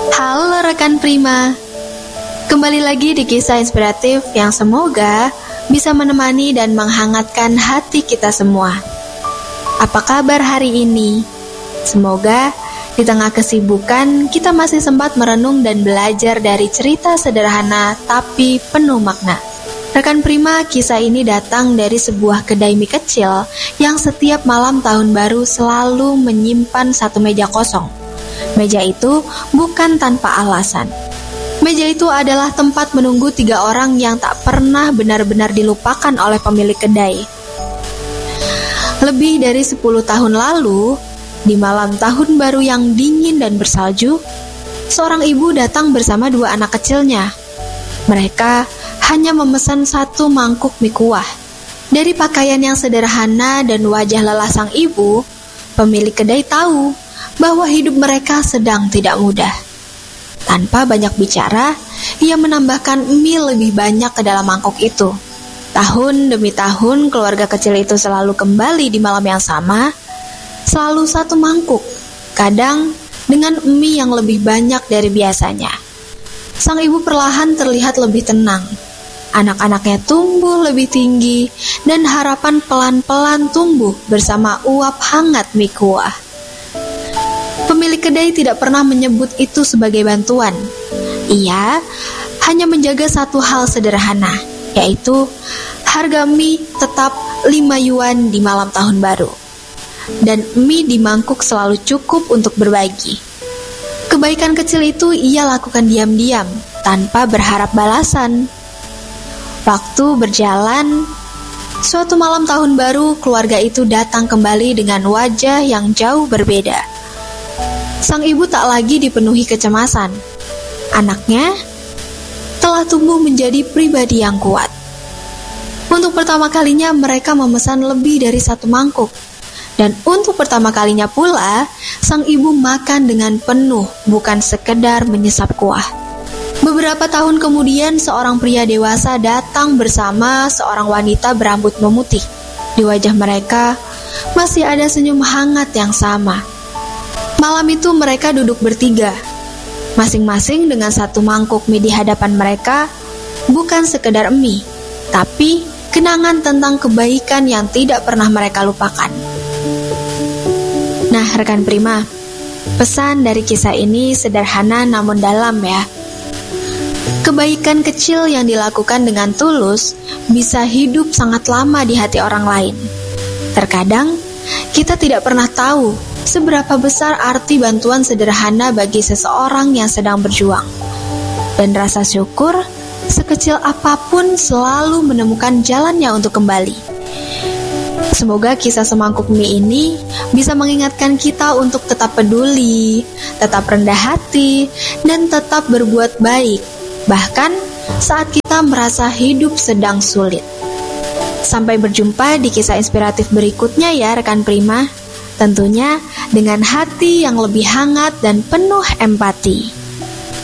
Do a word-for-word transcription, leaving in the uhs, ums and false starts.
Halo rekan Prima, kembali lagi di kisah inspiratif yang semoga bisa menemani dan menghangatkan hati kita semua. Apa kabar hari ini? Semoga di tengah kesibukan kita masih sempat merenung dan belajar dari cerita sederhana tapi penuh makna. Rekan Prima, kisah ini datang dari sebuah kedai mie kecil yang setiap malam tahun baru selalu menyimpan satu meja kosong. Meja itu bukan tanpa alasan. Meja itu adalah tempat menunggu tiga orang yang tak pernah benar-benar dilupakan oleh pemilik kedai. Lebih dari sepuluh tahun lalu, di malam tahun baru yang dingin dan bersalju, seorang ibu datang bersama dua anak kecilnya. Mereka hanya memesan satu mangkuk mie kuah. Dari pakaian yang sederhana dan wajah lelah sang ibu, pemilik kedai tahu bahwa hidup mereka sedang tidak mudah. Tanpa banyak bicara, ia menambahkan mie lebih banyak ke dalam mangkuk itu. Tahun demi tahun, keluarga kecil itu selalu kembali di malam yang sama, selalu satu mangkuk, kadang dengan mie yang lebih banyak dari biasanya. Sang ibu perlahan terlihat lebih tenang. Anak-anaknya tumbuh lebih tinggi, dan harapan pelan-pelan tumbuh bersama uap hangat mie kuah. Pemilik kedai tidak pernah menyebut itu sebagai bantuan. Ia hanya menjaga satu hal sederhana, yaitu harga mie tetap lima yuan di malam tahun baru. Dan mie di mangkuk selalu cukup untuk berbagi. Kebaikan kecil itu ia lakukan diam-diam, tanpa berharap balasan. Waktu berjalan, suatu malam tahun baru keluarga itu datang kembali dengan wajah yang jauh berbeda. Sang ibu tak lagi dipenuhi kecemasan. Anaknya telah tumbuh menjadi pribadi yang kuat. Untuk pertama kalinya mereka memesan lebih dari satu mangkuk. Dan untuk pertama kalinya pula, sang ibu makan dengan penuh, bukan sekedar menyesap kuah. Beberapa tahun kemudian, seorang pria dewasa datang bersama seorang wanita berambut memutih. Di wajah mereka masih ada senyum hangat yang sama. Malam itu mereka duduk bertiga, masing-masing dengan satu mangkuk mie di hadapan mereka, bukan sekedar mie, tapi kenangan tentang kebaikan yang tidak pernah mereka lupakan. Nah, rekan Prima, pesan dari kisah ini sederhana namun dalam ya. Kebaikan kecil yang dilakukan dengan tulus bisa hidup sangat lama di hati orang lain. Terkadang, kita tidak pernah tahu seberapa besar arti bantuan sederhana bagi seseorang yang sedang berjuang. Dan rasa syukur, sekecil apapun selalu menemukan jalannya untuk kembali. Semoga kisah semangkuk mie ini bisa mengingatkan kita untuk tetap peduli, tetap rendah hati, dan tetap berbuat baik, bahkan saat kita merasa hidup sedang sulit. Sampai berjumpa di kisah inspiratif berikutnya ya rekan Prima. Tentunya dengan hati yang lebih hangat dan penuh empati.